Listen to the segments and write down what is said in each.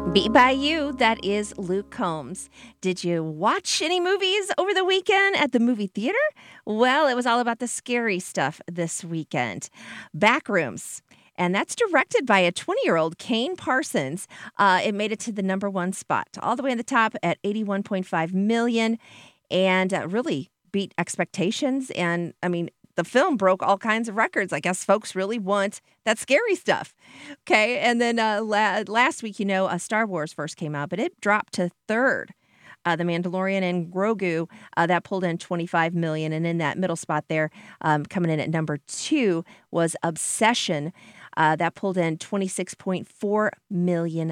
Beat by You, that is Luke Combs. Did you watch any movies over the weekend at the movie theater? Well, it was all about the scary stuff this weekend. Backrooms. And that's directed by a 20-year-old Kane Parsons. It made it to the #1 spot, all the way at the top at $81.5 million, and really beat expectations. And, I mean, the film broke all kinds of records. I guess folks really want that scary stuff. Okay, and then last week, Star Wars first came out, but it dropped to third. The Mandalorian and Grogu, that pulled in $25 million. And in that middle spot there, coming in at #2, was Obsession. That pulled in $26.4 million.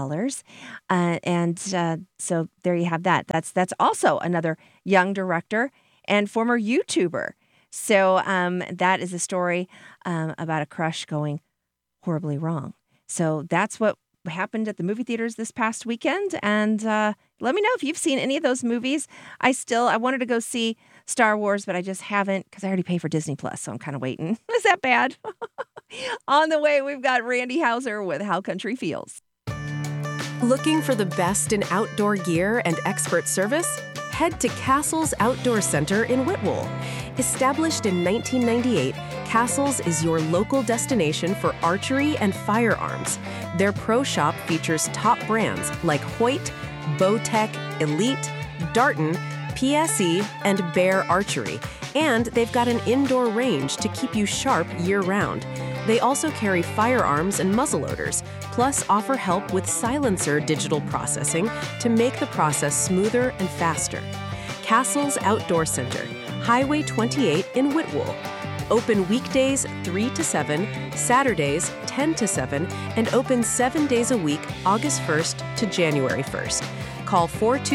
So there you have that. That's also another young director and former YouTuber. So that is a story about a crush going horribly wrong. So that's what happened at the movie theaters this past weekend. And let me know if you've seen any of those movies. I wanted to go see Star Wars, but I just haven't because I already pay for Disney Plus. So I'm kind of waiting. Is that bad? On the way, we've got Randy Houser with How Country Feels. Looking for the best in outdoor gear and expert service? Head to Castles Outdoor Center in Whitwell. Established in 1998, Castles is your local destination for archery and firearms. Their pro shop features top brands like Hoyt, Bowtech, Elite, Darton, PSE, and Bear Archery. And they've got an indoor range to keep you sharp year-round. They also carry firearms and muzzleloaders, plus offer help with silencer digital processing to make the process smoother and faster. Castles Outdoor Center, Highway 28 in Whitwell. Open weekdays 3 to 7, Saturdays 10 to 7, and open 7 days a week, August 1st to January 1st. Call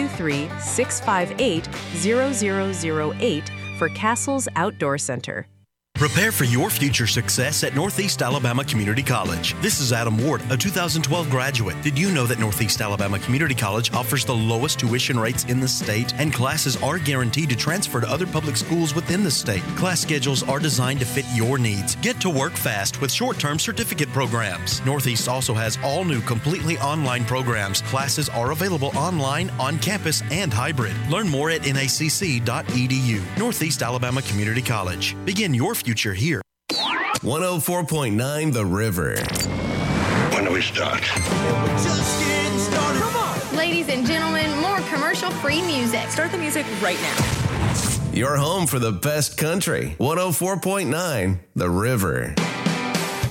423-658-0008 for Castles Outdoor Center. Prepare for your future success at Northeast Alabama Community College. This is Adam Ward, a 2012 graduate. Did you know that Northeast Alabama Community College offers the lowest tuition rates in the state, and classes are guaranteed to transfer to other public schools within the state? Class schedules are designed to fit your needs. Get to work fast with short-term certificate programs. Northeast also has all new completely online programs. Classes are available online, on campus, and hybrid. Learn more at nacc.edu. Northeast Alabama Community College. Begin your future here. 104.9 The River. When do we start? Just getting started. Come on. Ladies and gentlemen, more commercial-free music. Start the music right now. Your home for the best country. 104.9 The River.